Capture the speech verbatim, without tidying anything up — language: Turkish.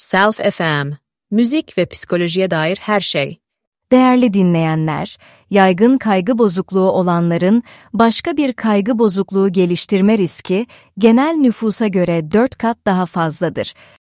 Self F M, müzik ve psikolojiye dair her şey. Değerli dinleyenler, yaygın kaygı bozukluğu olanların başka bir kaygı bozukluğu geliştirme riski genel nüfusa göre dört kat daha fazladır.